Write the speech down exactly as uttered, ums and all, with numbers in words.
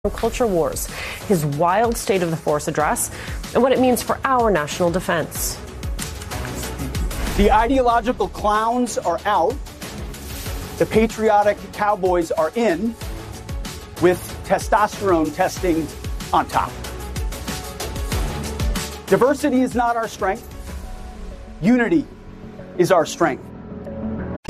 Culture Wars, his wild State of the Force address, and what it means for our national defense. The ideological clowns are out. The patriotic cowboys are in, with testosterone testing on top. Diversity is not our strength. Unity is our strength.